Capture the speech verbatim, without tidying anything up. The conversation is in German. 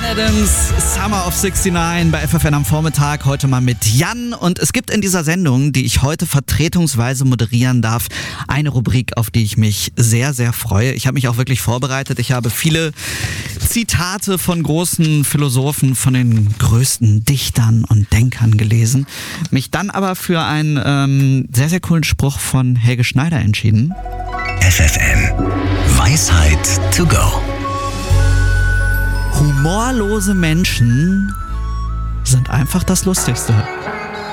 Adams, Summer of neunundsechzig bei F F N am Vormittag, heute mal mit Jan. Und es gibt in dieser Sendung, die ich heute vertretungsweise moderieren darf, eine Rubrik, auf die ich mich sehr, sehr freue. Ich habe mich auch wirklich vorbereitet. Ich habe viele Zitate von großen Philosophen, von den größten Dichtern und Denkern gelesen. Mich dann aber für einen ähm, sehr, sehr coolen Spruch von Helge Schneider entschieden. F F N Weisheit to go. Humorlose Menschen sind einfach das Lustigste.